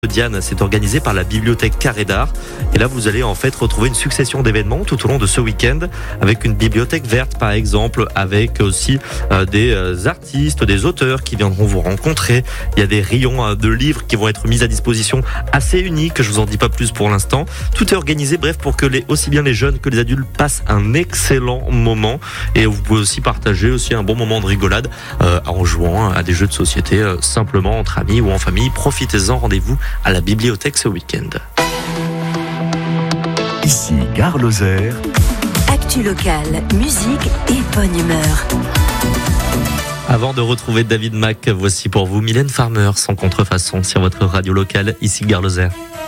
Diane, c'est organisé par la bibliothèque Carré d'Art. Et là, vous allez en fait retrouver une succession d'événements tout au long de ce week-end, avec une bibliothèque verte, par exemple, avec aussi des artistes, des auteurs qui viendront vous rencontrer. Il y a des rayons de livres qui vont être mis à disposition assez uniques. Je vous en dis pas plus pour l'instant. Tout est organisé, bref, pour que aussi bien les jeunes que les adultes passent un excellent moment. Et vous pouvez aussi partager aussi un bon moment de rigolade en jouant à des jeux de société, simplement entre amis ou en famille. Profitez-en, rendez-vous à la bibliothèque ce week-end. Ici Gare Lozère. Actu locale, musique et bonne humeur. Avant de retrouver David Mack, voici pour vous Mylène Farmer sans contrefaçon sur votre radio locale, ici Gare Lozère.